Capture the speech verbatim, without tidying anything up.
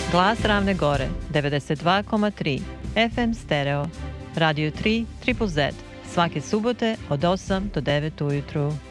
Glas Ravne Gore, devedeset dva zarez tri, F M stereo, Radio tri, Triple Z, svake subote od osam do devet ujutru.